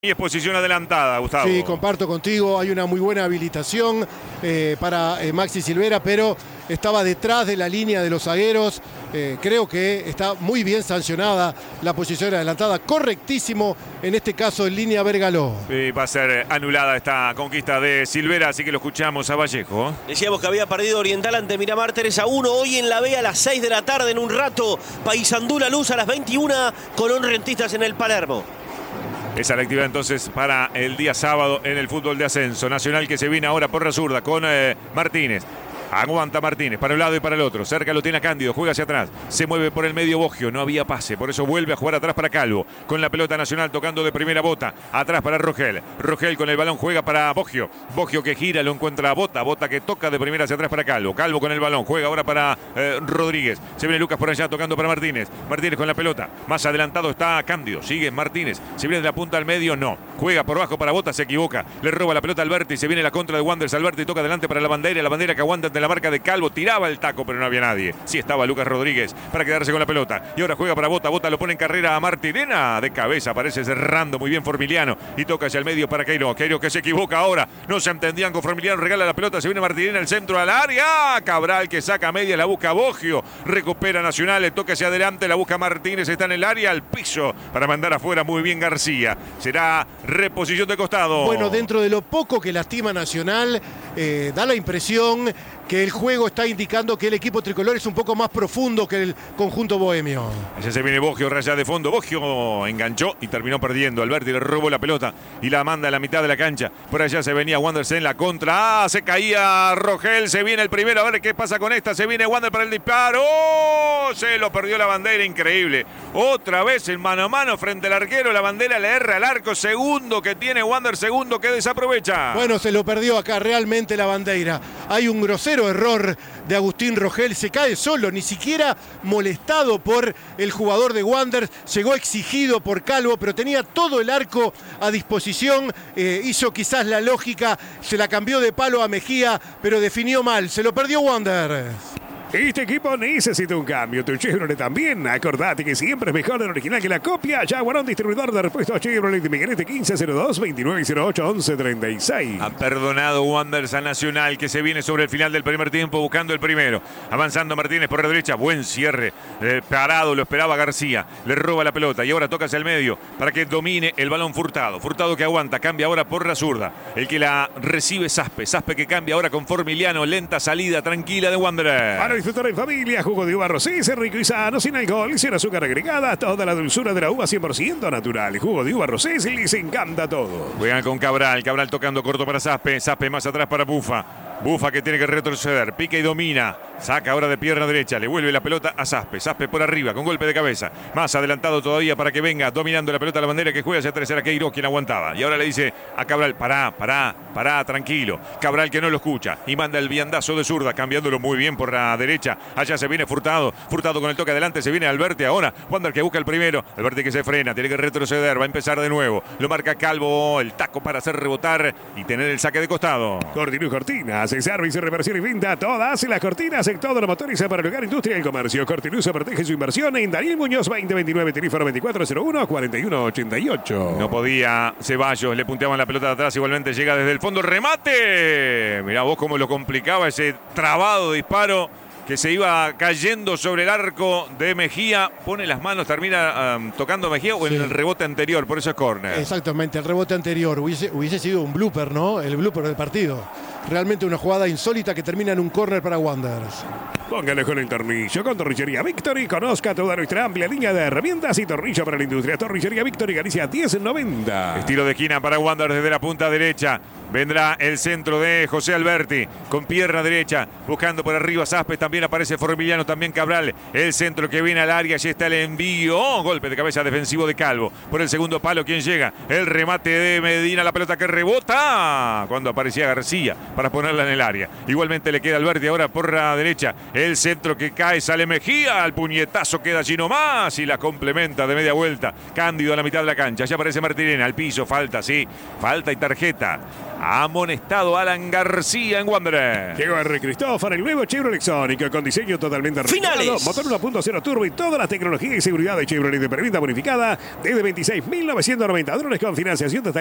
Y es posición adelantada, Gustavo. Sí, comparto contigo, hay una muy buena habilitación para Maxi Silvera, pero estaba detrás de la línea de los zagueros. Creo que está muy bien sancionada la posición adelantada, correctísimo en este caso en línea Bergaló. Va a ser anulada esta conquista de Silvera, así que lo escuchamos a Vallejo. Decíamos que había perdido Oriental ante Miramar 3-1. Hoy en la B a las 6 de la tarde en un rato. Paysandú La Luz a las 21. Colón Rentistas en el Palermo. Esa es la actividad entonces para el día sábado en el fútbol de ascenso. Nacional que se viene ahora por la zurda con Martínez. Aguanta Martínez para un lado y para el otro. Cerca lo tiene a Cándido, juega hacia atrás. Se mueve por el medio Boggio, no había pase. Por eso vuelve a jugar atrás para Calvo. Con la pelota Nacional tocando de primera Bota. Atrás para Rogel. Rogel con el balón juega para Boggio. Boggio que gira, lo encuentra a Bota. Bota que toca de primera hacia atrás para Calvo. Calvo con el balón, juega ahora para Rodríguez. Se viene Lucas por allá tocando para Martínez. Martínez con la pelota. Más adelantado está Cándido. Sigue Martínez. Se viene de la punta al medio, no. Juega por bajo para Bota, se equivoca. Le roba la pelota a Alberti. Se viene la contra de Wanderers. Alberti toca adelante para la bandera. La bandera que aguanta ante la marca de Calvo. Tiraba el taco, pero no había nadie. Sí estaba Lucas Rodríguez para quedarse con la pelota. Y ahora juega para Bota. Bota lo pone en carrera a Martirena. De cabeza, aparece cerrando muy bien Formiliano. Y toca hacia el medio para Queiroz. Queiroz que se equivoca ahora. No se entendían con Formiliano. Regala la pelota. Se viene Martirena al centro al área. Cabral que saca a media. La busca Boggio. Recupera Nacional. Le toca hacia adelante. La busca Martínez. Está en el área. Al piso para mandar afuera muy bien García. Será reposición de costado. Bueno, dentro de lo poco que lastima Nacional, da la impresión que el juego está indicando que el equipo tricolor es un poco más profundo que el conjunto bohemio. Allá se viene Boggio, raya de fondo. Boggio enganchó y terminó perdiendo. Alberti le robó la pelota y la manda a la mitad de la cancha. Por allá se venía Wanderers en la contra. Se caía Rogel. Se viene el primero. A ver qué pasa con esta. Se viene Wander para el disparo. Se lo perdió la bandera. Increíble. Otra vez el mano a mano frente al arquero. La bandera le erra al arco. Segundo que tiene Wander. Segundo que desaprovecha. Bueno, se lo perdió acá realmente la bandera. Hay un grosero error de Agustín Rogel, se cae solo, ni siquiera molestado por el jugador de Wanderers, llegó exigido por Calvo, pero tenía todo el arco a disposición, hizo quizás la lógica, se la cambió de palo a Mejía, pero definió mal, se lo perdió Wanderers. Este equipo necesita un cambio. Tu Chevrolet también. Acordate que siempre es mejor el original que la copia. Jaguarón, distribuidor de repuestos Chevrolet de Miguelete 1502-2908-1136. Ha perdonado Wanderers a Nacional, que se viene sobre el final del primer tiempo buscando el primero. Avanzando Martínez por la derecha. Buen cierre. Parado, lo esperaba García. Le roba la pelota y ahora toca hacia el medio para que domine el balón Furtado. Furtado que aguanta. Cambia ahora por la zurda. El que la recibe Saspe. Saspe que cambia ahora con Formiliano. Lenta salida tranquila de Wanderers. Para disfrutar en familia, jugo de uva rosés, rico y sano, sin alcohol, sin azúcar agregada, toda la dulzura de la uva 100% natural. Jugo de uva rosés, les encanta todo. Juegan con Cabral, Cabral tocando corto para Saspe, Saspe más atrás para Bufa. Bufa que tiene que retroceder, pica y domina, saca ahora de pierna derecha, le vuelve la pelota a Saspe, Saspe por arriba con golpe de cabeza, más adelantado todavía para que venga dominando la pelota a la bandera que juega hacia atrás, era Queiroz quien aguantaba, y ahora le dice a Cabral, pará, tranquilo, Cabral que no lo escucha, y manda el viandazo de zurda, cambiándolo muy bien por la derecha, allá se viene Furtado, Furtado con el toque adelante, se viene Alberti ahora, Wander que busca el primero, Alberti que se frena, tiene que retroceder, va a empezar de nuevo, lo marca Calvo, el taco para hacer rebotar y tener el saque de costado. Cortinus Cortinas, servicio, reparación y venta, todas las cortinas en todo lo motoriza para el hogar, industria y comercio. Cortinus protege su inversión en Daniel Muñoz 2029, teléfono 2401-4188. No podía Ceballos, le punteaban la pelota de atrás, igualmente llega desde el fondo, remate. Mirá vos cómo lo complicaba ese trabado disparo que se iba cayendo sobre el arco de Mejía, pone las manos, termina tocando Mejía o en el rebote anterior, por eso es córner. Exactamente, el rebote anterior, hubiese sido un blooper, ¿no? El blooper del partido. Realmente una jugada insólita que termina en un córner para Wanderers. Póngale con el tornillo, con Tornillería Victory. Conozca toda nuestra amplia línea de herramientas y tornillo para la industria. Tornillería Victory, Galicia 1090. Estilo de esquina para Wanderers desde la punta derecha. Vendrá el centro de José Alberti con pierna derecha, buscando por arriba Saspe, también aparece Formiliano, también Cabral, el centro que viene al área, allí está el envío, golpe de cabeza defensivo de Calvo, por el segundo palo, ¿quién llega? El remate de Medina, la pelota que rebota, cuando aparecía García para ponerla en el área, igualmente le queda Alberti ahora por la derecha, El centro que cae, sale Mejía. Al puñetazo queda allí nomás y la complementa de media vuelta. Cándido a la mitad de la cancha. Ya aparece Martirena al piso. Falta, sí. Falta y tarjeta. Ha amonestado Alan García en Wanderers. Llegó R. Cristófaro, el nuevo Chevrolet Sonic con diseño totalmente renovado. Finales. Motor 1.0 turbo y toda la tecnología y seguridad de Chevrolet de preventa bonificada desde $26.990 con financiación de hasta